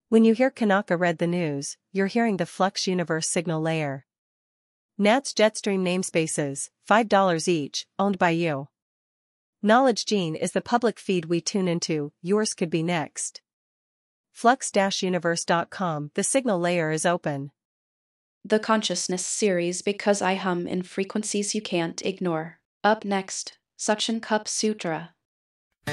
When you hear Kanaka read the news, you're hearing the Flux Universe signal layer. NAT's Jetstream namespaces, $5 each, owned by you. Knowledge Gene is the public feed we tune into, yours could be next. Flux-universe.com, the signal layer is open. The Consciousness series, Because I Hum in Frequencies You Can't Ignore. Up next, Suction Cup Sutra.